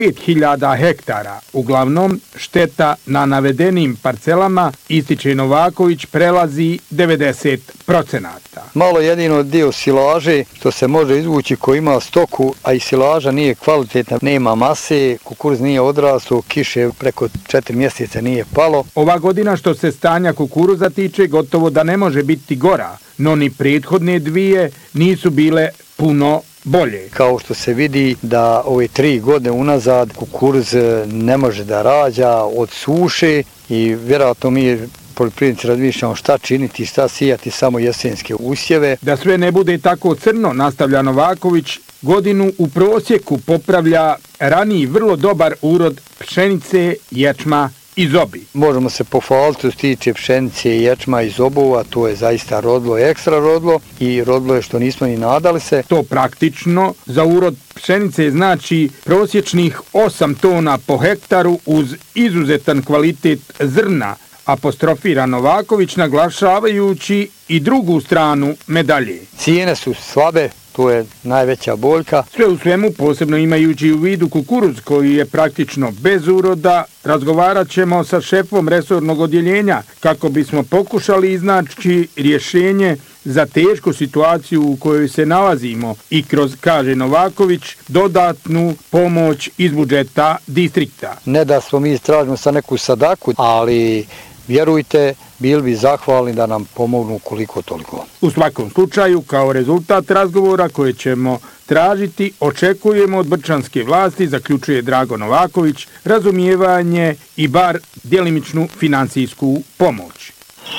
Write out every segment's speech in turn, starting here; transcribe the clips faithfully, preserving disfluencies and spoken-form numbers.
pet hiljada hektara. Uglavnom, šteta na navedenim parcelama, ističe Novaković, prelazi devedeset procenata. Malo jedino dio silaže što se može izvući ko ima stoku, a i silaža nije kvalitetna, nema mase, kukuruz nije odrastao, kiše preko četiri mjeseca nije palo. Ova godina što se stanja kukuruza tiče gotovo da ne može biti gora, no ni prethodne dvije nisu bile puno bolje. Kao što se vidi da ove tri godine unazad kukuruz ne može da rađa od suše i vjerojatno mi poljoprivrednici razmišljamo šta činiti, šta sijati, samo jesenske usjeve. Da sve ne bude tako crno, nastavlja Novaković, godinu u prosjeku popravlja raniji vrlo dobar urod pšenice, ječma i zobi. Možemo se pohvaliti što se tiče pšenice, ječma i zobova, to je zaista rodlo, ekstra rodlo i rodlo je što nismo ni nadali se. To praktično za urod pšenice znači prosječnih osam tona po hektaru uz izuzetan kvalitet zrna, apostrofira Novaković naglašavajući i drugu stranu medalje. Cijene su slabe, to je najveća boljka. Sve u svemu, posebno imajući u vidu kukuruz koji je praktično bez uroda, razgovarat ćemo sa šefom resornog odjeljenja kako bismo pokušali iznaći rješenje za tešku situaciju u kojoj se nalazimo i kroz, kaže Novaković, dodatnu pomoć iz budžeta distrikta. Ne da smo mi tražimo sa neku sadaku, ali vjerujte, bili bi zahvalni da nam pomognu koliko toliko. U svakom slučaju, kao rezultat razgovora koje ćemo tražiti, očekujemo od brčanske vlasti, zaključuje Drago Novaković, razumijevanje i bar djelimičnu financijsku pomoć.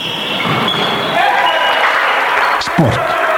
Sport.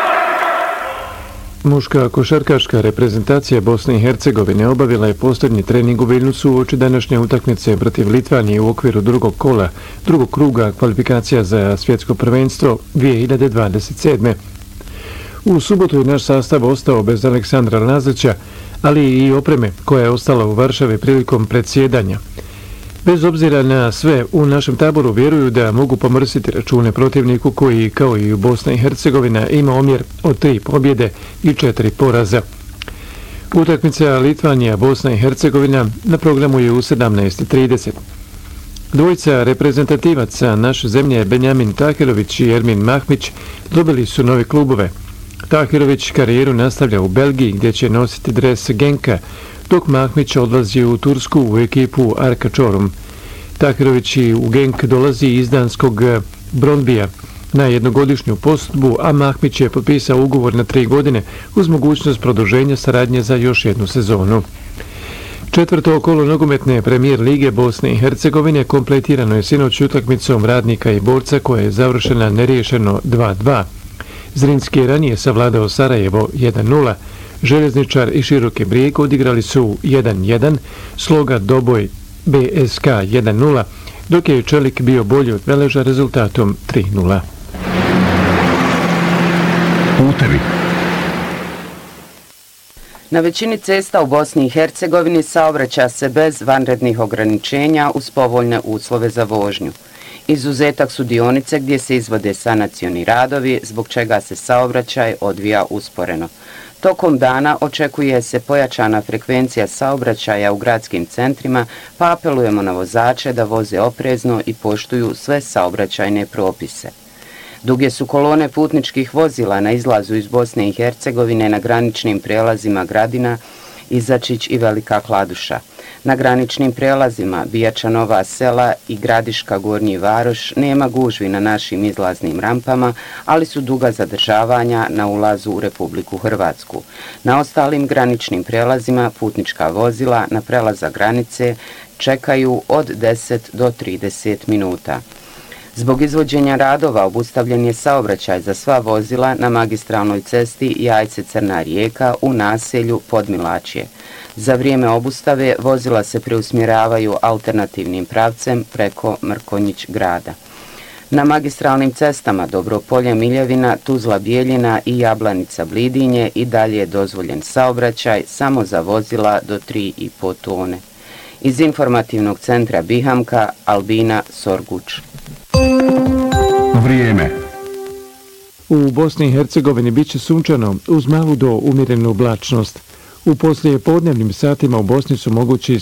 Muška košarkaška reprezentacija Bosne i Hercegovine obavila je posljednji trening u Vilnusu uoči današnje utakmice protiv Litvanije u okviru drugog kola, drugog kruga kvalifikacija za svjetsko prvenstvo dvije hiljade dvadeset sedme. U subotu je naš sastav ostao bez Aleksandra Lazića, ali i opreme koja je ostala u Varšavi prilikom predsjedanja. Bez obzira na sve, u našem taboru vjeruju da mogu pomrsiti račune protivniku koji, kao i u Bosna i Hercegovina, ima omjer od tri pobjede i četiri poraza. Utakmica Litvanija-Bosna i Hercegovina na programu je u sedamnaest i trideset. Dvojica reprezentativaca naše zemlje, Benjamin Tahirović i Ermin Mahmić, dobili su nove klubove. Tahirović karijeru nastavlja u Belgiji gdje će nositi dres Genka, dok Mahmić odlazi u Tursku u ekipu Arka Çorum. Tahirović u Genk dolazi iz danskog Brondbija na jednogodišnju posudbu, a Mahmić je potpisao ugovor na tri godine uz mogućnost produženja saradnje za još jednu sezonu. Četvrto kolo nogometne premijer lige Bosne i Hercegovine kompletirano je sinoć utakmicom Radnika i Borca koja je završena neriješeno dva dva. Zrinski je ranije savladao Sarajevo jedan nula, Željezničar i Široki Brijeg odigrali su jedan jedan, Sloga Doboj B S K jedan nula, dok je Čelik bio bolji od Veleža rezultatom tri nula. Putevi. Na većini cesta u Bosni i Hercegovini saobraća se bez vanrednih ograničenja uz povoljne uslove za vožnju. Izuzetak su dionice gdje se izvode sanacioni radovi, zbog čega se saobraćaj odvija usporeno. Tokom dana očekuje se pojačana frekvencija saobraćaja u gradskim centrima, pa apelujemo na vozače da voze oprezno i poštuju sve saobraćajne propise. Duge su kolone putničkih vozila na izlazu iz Bosne i Hercegovine na graničnim prijelazima Gradina, Izačić i Velika Kladuša. Na graničnim prijelazima Bijača Nova Sela i Gradiška Gornji Varoš nema gužvi na našim izlaznim rampama, ali su duga zadržavanja na ulazu u Republiku Hrvatsku. Na ostalim graničnim prijelazima putnička vozila na prelaza granice čekaju od deset do trideset minuta. Zbog izvođenja radova obustavljen je saobraćaj za sva vozila na magistralnoj cesti Jajce-Crna Rijeka u naselju Podmilačje. Za vrijeme obustave vozila se preusmjeravaju alternativnim pravcem preko Mrkonjić grada. Na magistralnim cestama Dobropolje Miljevina, Tuzla Bijeljina i Jablanica Blidinje i dalje je dozvoljen saobraćaj samo za vozila do tri i pol tone. Iz informativnog centra Bihamka, Albina Sorguč. Vrijeme. U Bosni i Hercegovini bit će sunčano uz malu do umjerenu oblačnost. U poslije podnevnim satima u Bosni su mogući